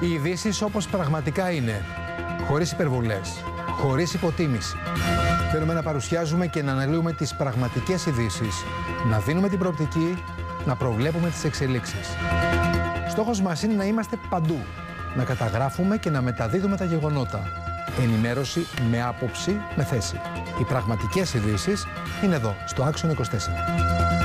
Οι ειδήσεις όπως πραγματικά είναι, χωρίς υπερβολές, χωρίς υποτίμηση. Θέλουμε να παρουσιάζουμε και να αναλύουμε τις πραγματικές ειδήσεις, να δίνουμε την προοπτική, να προβλέπουμε τις εξελίξεις. Στόχος μας είναι να είμαστε παντού, να καταγράφουμε και να μεταδίδουμε τα γεγονότα. Ενημέρωση με άποψη, με θέση. Οι πραγματικές ειδήσεις είναι εδώ, στο Άξιον 24.